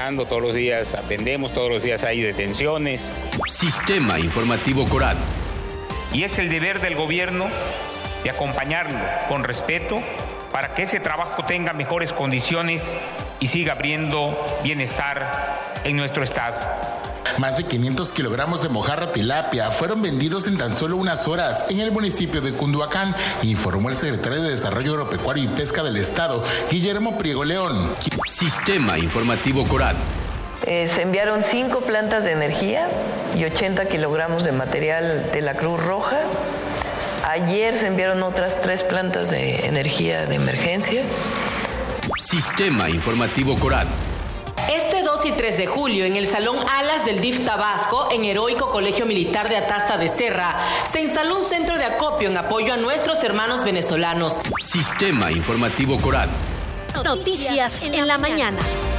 trabajando, todos los días atendemos, todos los días hay detenciones. Sistema Informativo Corat. Y es el deber del gobierno de acompañarlo con respeto para que ese trabajo tenga mejores condiciones y siga abriendo bienestar en nuestro estado. Más de 500 kilogramos de mojarra tilapia fueron vendidos en tan solo unas horas en el municipio de Cunduacán, informó el secretario de Desarrollo Agropecuario y Pesca del Estado, Guillermo Priego León. Sistema Informativo Corat. Se enviaron 5 plantas de energía y 80 kilogramos de material de la Cruz Roja. Ayer se enviaron otras 3 plantas de energía de emergencia. Sistema Informativo Corat. Este 2 y 3 de julio, en el Salón Alas del DIF Tabasco, en Heroico Colegio Militar de Atasta de Serra, se instaló un centro de acopio en apoyo a nuestros hermanos venezolanos. Sistema Informativo Corat. Noticias en la mañana.